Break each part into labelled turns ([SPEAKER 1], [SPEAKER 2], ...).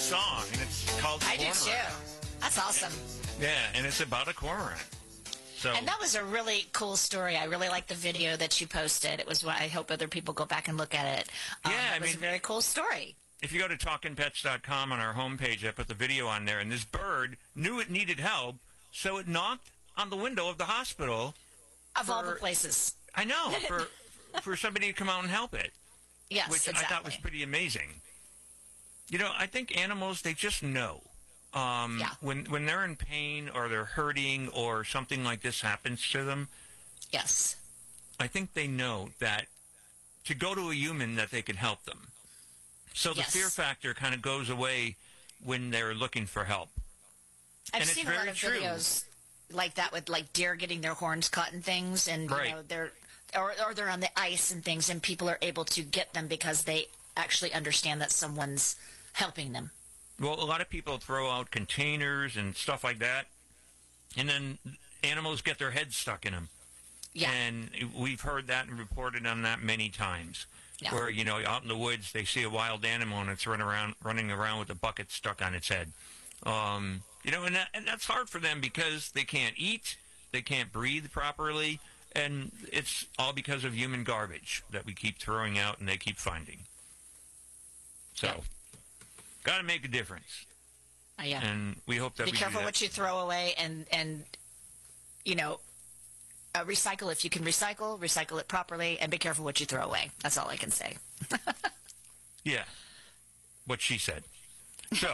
[SPEAKER 1] song, and it's called
[SPEAKER 2] I do
[SPEAKER 1] Cormorant.
[SPEAKER 2] too. That's awesome.
[SPEAKER 1] Yeah, and it's about a cormorant. So,
[SPEAKER 2] And that was a really cool story. I really like the video that you posted. It was what I hope other people go back and look at it. It was a very cool story.
[SPEAKER 1] If you go to talkingpets.com on our homepage, I put the video on there, and this bird knew it needed help, so it knocked on the window of the hospital.
[SPEAKER 2] Of all the places.
[SPEAKER 1] I know, for somebody to come out and help it.
[SPEAKER 2] Yes,
[SPEAKER 1] which
[SPEAKER 2] exactly.
[SPEAKER 1] I thought was pretty amazing. You know, I think animals, they just know. When they're in pain or they're hurting or something like this happens to them.
[SPEAKER 2] Yes.
[SPEAKER 1] I think they know that to go to a human that they can help them. So the fear factor kind of goes away when they're looking for help.
[SPEAKER 2] I've seen a lot of videos like that with like deer getting their horns cut and things, and you know they're on the ice and things, and people are able to get them because they actually understand that someone's helping them.
[SPEAKER 1] Well, a lot of people throw out containers and stuff like that, and then animals get their heads stuck in them. Yeah. And we've heard that and reported on that many times. Yeah. Where, you know, out in the woods, they see a wild animal and it's running around with a bucket stuck on its head. You know, and that's hard for them because they can't eat, they can't breathe properly, and it's all because of human garbage that we keep throwing out and they keep finding. So, got to make a difference.
[SPEAKER 2] Yeah.
[SPEAKER 1] And we hope that
[SPEAKER 2] be careful what you throw away, and you know, recycle if you can recycle it properly, and be careful what you throw away. That's all I can say.
[SPEAKER 1] Yeah, what she said. So,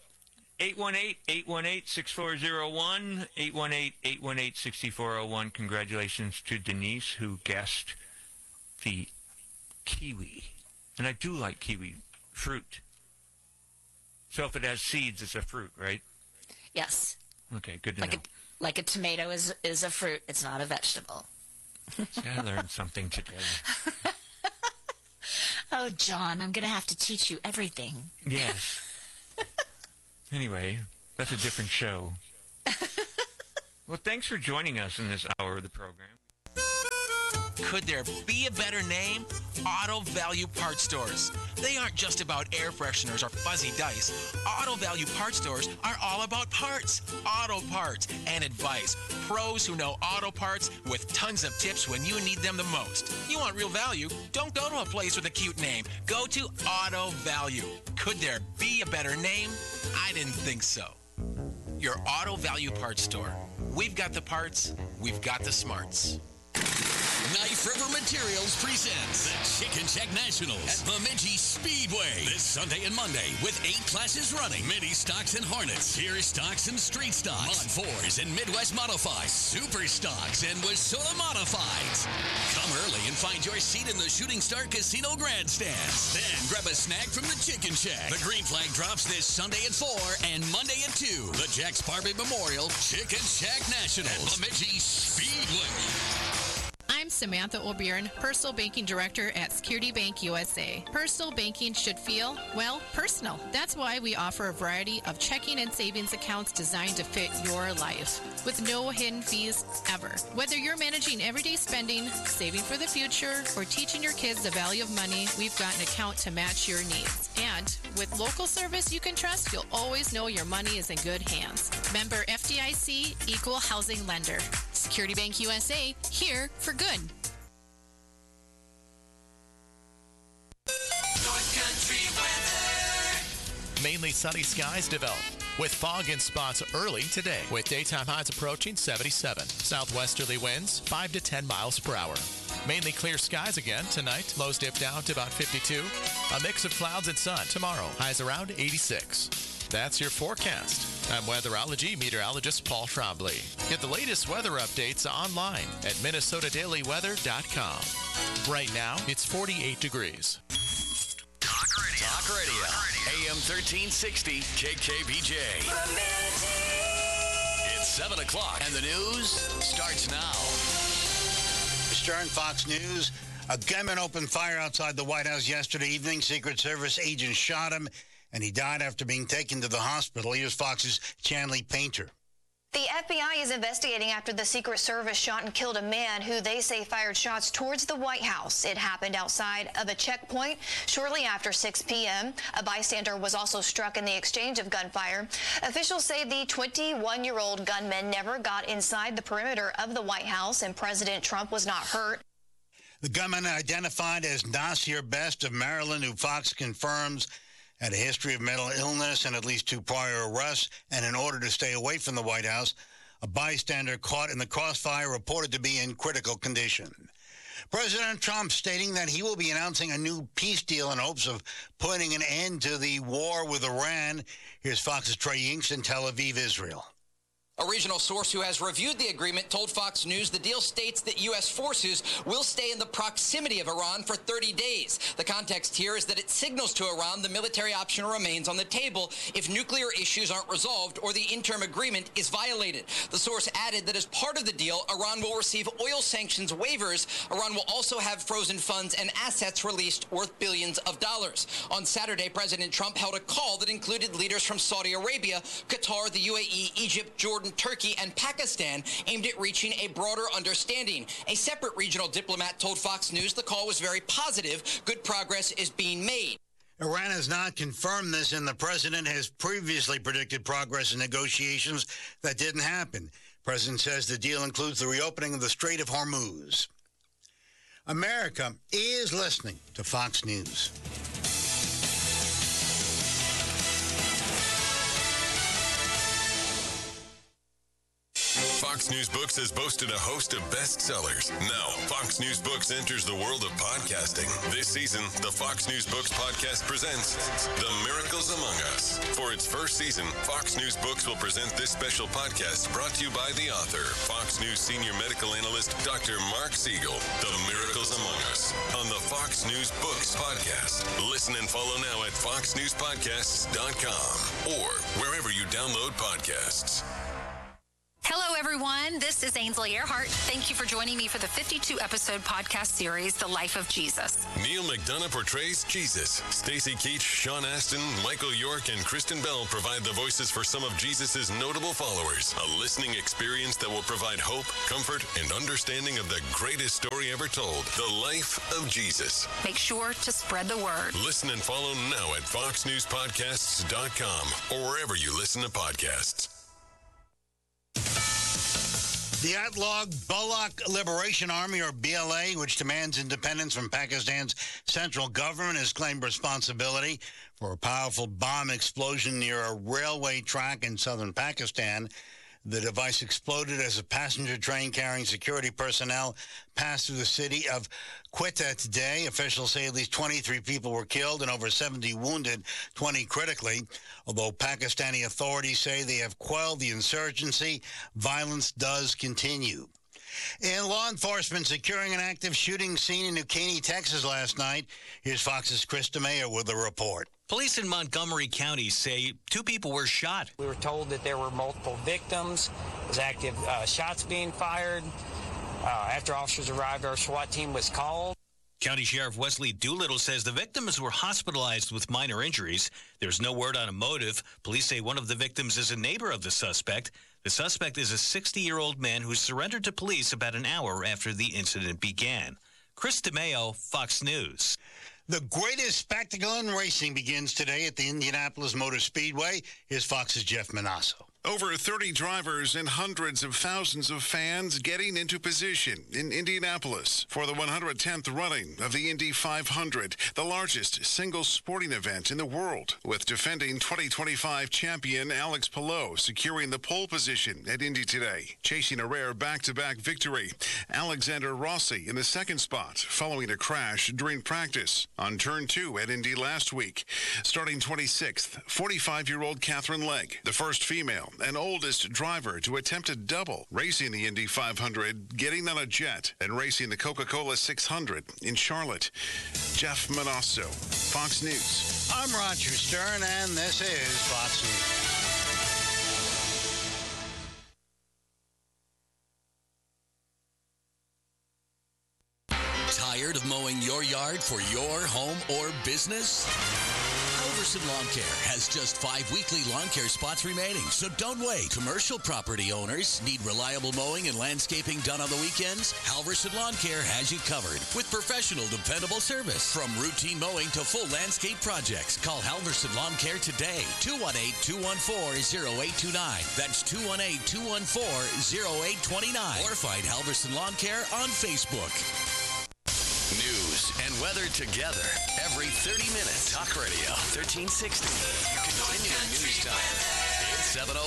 [SPEAKER 1] 818-818-6401, 818-818-6401. Congratulations to Denise, who guessed the kiwi. And I do like kiwi fruit. So if it has seeds, it's a fruit, right?
[SPEAKER 2] Yes.
[SPEAKER 1] Okay, good to know.
[SPEAKER 2] Like a tomato is a fruit. It's not a vegetable.
[SPEAKER 1] See, I learned something today.
[SPEAKER 2] Oh, John, I'm going to have to teach you everything.
[SPEAKER 1] Yes. Anyway, that's a different show. Well, thanks for joining us in this hour of the program.
[SPEAKER 3] Could there be a better name? Auto Value Parts Stores. They aren't just about air fresheners or fuzzy dice. Auto Value Parts Stores are all about parts, auto parts, and advice. Pros who know auto parts with tons of tips when you need them the most. You want real value? Don't go to a place with a cute name. Go to Auto Value. Could there be a better name? I didn't think so. Your Auto Value Parts Store. We've got the parts. We've got the smarts.
[SPEAKER 4] Knife River Materials presents the Chicken Shack Nationals at Bemidji Speedway this Sunday and Monday with 8 classes running. Mini stocks and harness, tier stocks and street stocks, Mod 4s and Midwest Modifieds, Super Stocks and Wasona Modifieds. Come early and find your seat in the Shooting Star Casino grandstands. Then grab a snack from the Chicken Shack. The green flag drops this Sunday at 4 and Monday at 2. The Jack Sparby Memorial Chicken Shack Nationals at Bemidji Speedway.
[SPEAKER 5] I'm Samantha O'Byrne, Personal Banking Director at Security Bank USA. Personal banking should feel, well, personal. That's why we offer a variety of checking and savings accounts designed to fit your life, with no hidden fees ever. Whether you're managing everyday spending, saving for the future, or teaching your kids the value of money, we've got an account to match your needs. And with local service you can trust, you'll always know your money is in good hands. Member FDIC, Equal Housing Lender. Security Bank USA, here for good.
[SPEAKER 6] North Country weather.
[SPEAKER 7] Mainly sunny skies develop, with fog in spots early today, with daytime highs approaching 77. Southwesterly winds 5 to 10 miles per hour. Mainly clear skies again tonight. Lows dip down to about 52. A mix of clouds and sun tomorrow. Highs around 86. That's your forecast. I'm weatherology meteorologist Paul Trombley. Get the latest weather updates online at minnesotatailyweather.com. Right now, it's 48 degrees.
[SPEAKER 4] Talk Radio. AM 1360 KKBJ. It's 7 o'clock and the news starts now.
[SPEAKER 8] Stern, Fox News. A gunman opened fire outside the White House yesterday evening. Secret Service agents shot him, and he died after being taken to the hospital. Here's Fox's Chanley Painter.
[SPEAKER 9] The FBI is investigating after the Secret Service shot and killed a man who they say fired shots towards the White House. It happened outside of a checkpoint shortly after 6 p.m. A bystander was also struck in the exchange of gunfire. Officials say the 21-year-old gunman never got inside the perimeter of the White House, and President Trump was not hurt.
[SPEAKER 8] The gunman, identified as Nasir Best of Maryland, who Fox confirms had a history of mental illness and at least 2 prior arrests, and in order to stay away from the White House, a bystander caught in the crossfire reported to be in critical condition. President Trump stating that he will be announcing a new peace deal in hopes of putting an end to the war with Iran. Here's Fox's Trey Yingst in Tel Aviv, Israel.
[SPEAKER 10] A regional source who has reviewed the agreement told Fox News the deal states that U.S. forces will stay in the proximity of Iran for 30 days. The context here is that it signals to Iran the military option remains on the table if nuclear issues aren't resolved or the interim agreement is violated. The source added that as part of the deal, Iran will receive oil sanctions waivers. Iran will also have frozen funds and assets released worth billions of dollars. On Saturday, President Trump held a call that included leaders from Saudi Arabia, Qatar, the UAE, Egypt, Jordan, Turkey, and Pakistan, aimed at reaching a broader understanding. A separate regional diplomat told Fox News the call was very positive. Good progress is being made.
[SPEAKER 8] Iran has not confirmed this, and the president has previously predicted progress in negotiations that didn't happen. The president says the deal includes the reopening of the Strait of Hormuz. America is listening to Fox News.
[SPEAKER 11] Fox News Books has boasted a host of bestsellers. Now, Fox News Books enters the world of podcasting. This season, the Fox News Books podcast presents The Miracles Among Us. For its first season, Fox News Books will present this special podcast brought to you by the author, Fox News senior medical analyst, Dr. Mark Siegel. The Miracles Among Us on the Fox News Books podcast. Listen and follow now at foxnewspodcasts.com or wherever you download podcasts.
[SPEAKER 12] Hello, everyone. This is Ainsley Earhart. Thank you for joining me for the 52-episode podcast series, The Life of Jesus.
[SPEAKER 11] Neil McDonough portrays Jesus. Stacey Keach, Sean Astin, Michael York, and Kristen Bell provide the voices for some of Jesus' notable followers. A listening experience that will provide hope, comfort, and understanding of the greatest story ever told, The Life of Jesus.
[SPEAKER 12] Make sure to spread the word.
[SPEAKER 11] Listen and follow now at foxnewspodcasts.com or wherever you listen to podcasts.
[SPEAKER 8] The outlawed Baloch Liberation Army, or BLA, which demands independence from Pakistan's central government, has claimed responsibility for a powerful bomb explosion near a railway track in southern Pakistan. The device exploded as a passenger train carrying security personnel passed through the city of Quetta today. Officials say at least 23 people were killed and over 70 wounded, 20 critically. Although Pakistani authorities say they have quelled the insurgency, violence does continue. And law enforcement securing an active shooting scene in New Caney, Texas last night. Here's Fox's Chris DeMayo with a report.
[SPEAKER 13] Police in Montgomery County say 2 people were shot.
[SPEAKER 14] We were told that there were multiple victims. There was active shots being fired. After officers arrived, our SWAT team was called.
[SPEAKER 13] County Sheriff Wesley Doolittle says the victims were hospitalized with minor injuries. There's no word on a motive. Police say one of the victims is a neighbor of the suspect. The suspect is a 60-year-old man who surrendered to police about an hour after the incident began. Chris DeMayo, Fox News.
[SPEAKER 8] The greatest spectacle in racing begins today at the Indianapolis Motor Speedway. Here's Fox's Jeff Manasso.
[SPEAKER 15] Over 30 drivers and hundreds of thousands of fans getting into position in Indianapolis for the 110th running of the Indy 500, the largest single sporting event in the world, with defending 2025 champion Alex Palou securing the pole position at Indy today, chasing a rare back-to-back victory. Alexander Rossi in the second spot following a crash during practice on Turn 2 at Indy last week. Starting 26th, 45-year-old Catherine Legg, the first female and oldest driver to attempt a double, racing the Indy 500, getting on a jet, and racing the Coca-Cola 600 in Charlotte. Jeff Manasso, Fox News.
[SPEAKER 8] I'm Roger Stern, and this is Fox
[SPEAKER 4] News. Tired of mowing your yard for your home or business? Over Halverson Lawn Care has just 5 weekly lawn care spots remaining, so don't wait. Commercial property owners need reliable mowing and landscaping done on the weekends? Halverson Lawn Care has you covered with professional, dependable service. From routine mowing to full landscape projects, call Halverson Lawn Care today. 218-214-0829. That's 218-214-0829. Or find Halverson Lawn Care on Facebook.
[SPEAKER 16] News and weather together every 30 minutes. Talk Radio 1360. Continuing news time. It's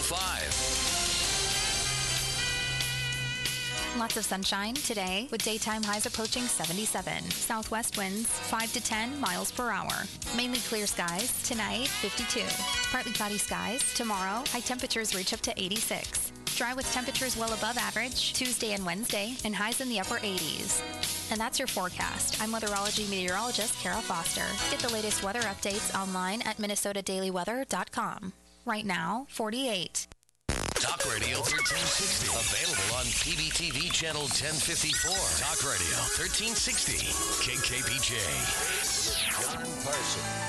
[SPEAKER 16] 7:05.
[SPEAKER 17] Lots of sunshine today with daytime highs approaching 77. Southwest winds 5 to 10 miles per hour. Mainly clear skies tonight, 52. Partly cloudy skies tomorrow. High temperatures reach up to 86. Dry with temperatures well above average Tuesday and Wednesday and highs in the upper 80s. And that's your forecast. I'm weatherology meteorologist Kara Foster. Get the latest weather updates online at minnesotadailyweather.com. Right now, 48.
[SPEAKER 16] Talk Radio 1360. Available on PBTV channel 1054. Talk Radio 1360. KKPJ. John Parson.